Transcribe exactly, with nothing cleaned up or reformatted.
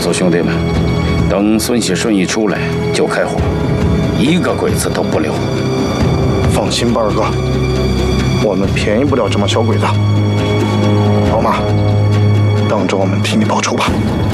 说，兄弟们，等孙喜顺一出来就开火，一个鬼子都不留。 放心吧，二哥，我们便宜不了这帮小鬼子。老马，等着我们替你报仇吧。